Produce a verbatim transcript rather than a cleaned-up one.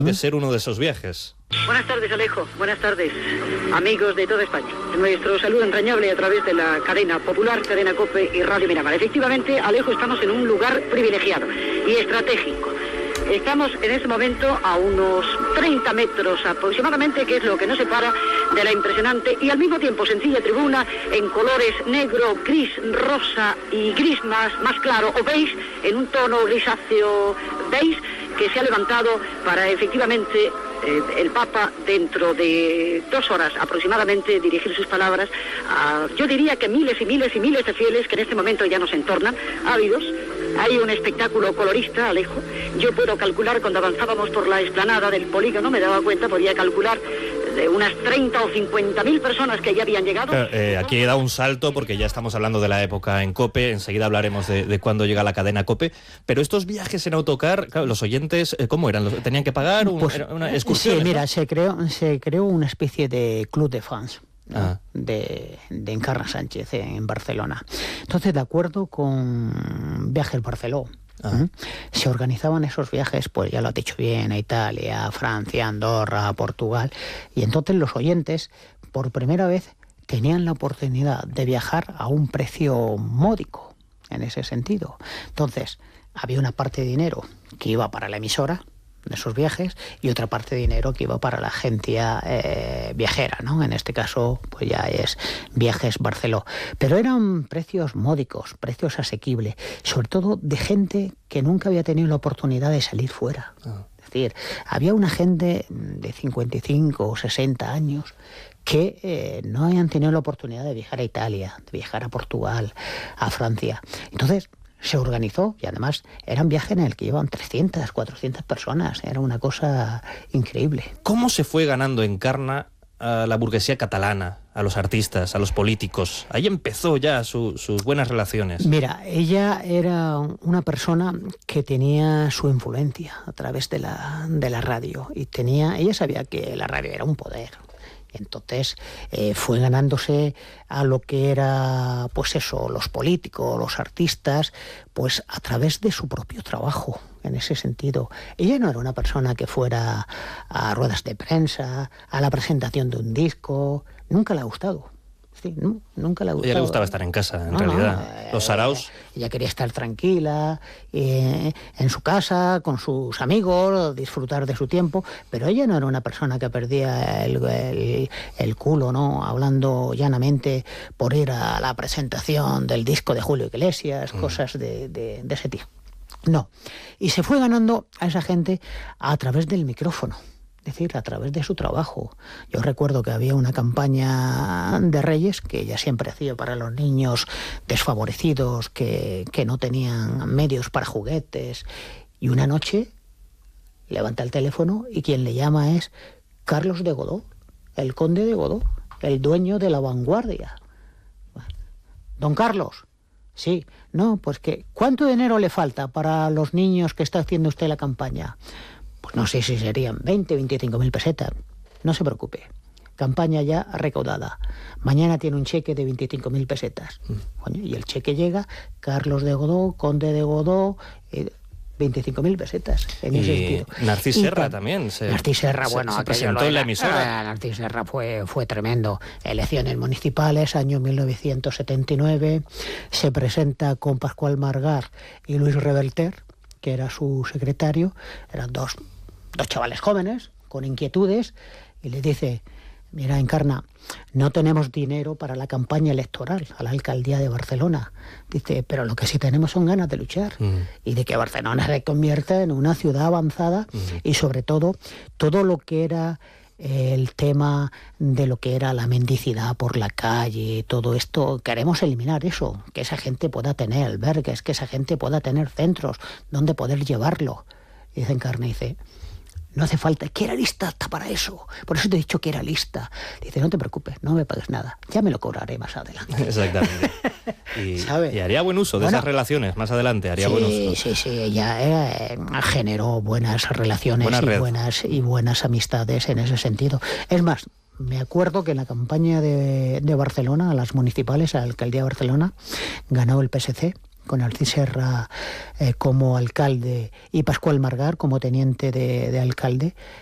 de ser uno de esos viajes. Buenas tardes, Alejo. Buenas tardes, amigos de toda España. Nuestro saludo entrañable a través de la cadena popular, cadena COPE y Radio Miramar. Efectivamente, Alejo, estamos en un lugar privilegiado y estratégico. Estamos en este momento a unos treinta metros aproximadamente, que es lo que nos separa de la impresionante y al mismo tiempo sencilla tribuna en colores negro, gris, rosa y gris más, más claro, o beige, en un tono grisáceo beige, que se ha levantado para efectivamente eh, el Papa, dentro de dos horas aproximadamente, dirigir sus palabras a, yo diría que miles y miles y miles de fieles que en este momento ya nos entornan, ávidos. Hay un espectáculo colorista, Alejo. Yo puedo calcular, cuando avanzábamos por la explanada del polígono, me daba cuenta, podía calcular de unas treinta o cincuenta mil personas que ya habían llegado. Claro, eh, aquí he dado un salto porque ya estamos hablando de la época en COPE, enseguida hablaremos de, de cuándo llega la cadena COPE, pero estos viajes en autocar, claro, los oyentes, ¿cómo eran? ¿Tenían que pagar un, pues, una excursión? Sí, mira, ¿no? se creó, se creó una especie de club de fans, ¿no? Ah. de, de Encarna Sánchez en Barcelona. Entonces, de acuerdo con Viajes Barceló, Ah. ¿eh? se organizaban esos viajes, pues ya lo has dicho bien, a Italia, a Francia, a Andorra, a Portugal, y entonces los oyentes, por primera vez, tenían la oportunidad de viajar a un precio módico, en ese sentido. Entonces, había una parte de dinero que iba para la emisora de esos viajes y otra parte de dinero que iba para la agencia eh, viajera, ¿no? En este caso, pues ya es Viajes Barceló. Pero eran precios módicos, precios asequibles, sobre todo de gente que nunca había tenido la oportunidad de salir fuera. Ah. Es decir, había una gente de cincuenta y cinco o sesenta años que eh, no habían tenido la oportunidad de viajar a Italia, de viajar a Portugal, a Francia. Entonces, se organizó y además era un viaje en el que iban trescientas, cuatrocientas personas. Era una cosa increíble. ¿Cómo se fue ganando Encarna a la burguesía catalana, a los artistas, a los políticos? Ahí empezó ya su, sus buenas relaciones. Mira, ella era una persona que tenía su influencia a través de la, de la radio. Y tenía, ella sabía que la radio era un poder. Entonces eh, fue ganándose a lo que era, pues eso, los políticos, los artistas, pues a través de su propio trabajo, en ese sentido. Ella no era una persona que fuera a ruedas de prensa, a la presentación de un disco, nunca le ha gustado. Sí, no, nunca le ha gustado. A ella le gustaba estar en casa, en no, realidad. No, Los saraos. Ella, ella quería estar tranquila, eh, en su casa, con sus amigos, disfrutar de su tiempo, pero ella no era una persona que perdía el, el, el culo, ¿no? Hablando llanamente por ir a la presentación del disco de Julio Iglesias, mm. cosas de, de, de ese tipo. No. Y se fue ganando a esa gente a través del micrófono. Es decir, a través de su trabajo. Yo recuerdo que había una campaña de Reyes que ella siempre hacía para los niños desfavorecidos, que, que no tenían medios para juguetes. Y una noche levanta el teléfono y quien le llama es Carlos de Godó, el conde de Godó, el dueño de La Vanguardia. Don Carlos, sí, no, pues que ¿cuánto dinero le falta para los niños que está haciendo usted la campaña? Pues no sé si serían veinte, veinticinco mil pesetas. No se preocupe. Campaña ya recaudada. Mañana tiene un cheque de veinticinco mil pesetas. Coño, y el cheque llega, Carlos de Godó, conde de Godó, eh, veinticinco mil pesetas en y ese sentido. Narcís Serra también. Se, Narcís Serra, se, bueno, se presentó en la emisora. Eh, Narcís Serra fue, fue tremendo. Elecciones municipales, año mil novecientos setenta y nueve. Se presenta con Pascual Margar y Luis Reverter, que era su secretario. Eran dos, dos chavales jóvenes, con inquietudes, y le dice: mira, Encarna, no tenemos dinero para la campaña electoral a la alcaldía de Barcelona. Dice, pero lo que sí tenemos son ganas de luchar mm. y de que Barcelona se convierta en una ciudad avanzada mm. y sobre todo, todo lo que era el tema de lo que era la mendicidad por la calle, todo esto, queremos eliminar eso, que esa gente pueda tener albergues, que esa gente pueda tener centros donde poder llevarlo. Y dice Encarna, dice, no hace falta, que era lista hasta para eso, por eso te he dicho que era lista. Dice, no te preocupes, no me pagues nada, ya me lo cobraré más adelante. Exactamente. Y, y haría buen uso de bueno, esas relaciones más adelante, haría sí, buen uso. Sí, sí, ella eh, generó buenas relaciones Buena y, buenas, y buenas amistades en ese sentido. Es más, me acuerdo que en la campaña de, de Barcelona, a las municipales, a la alcaldía de Barcelona, ganó el P S C con Narcís Serra eh, como alcalde y Pascual Margar como teniente de, de alcalde,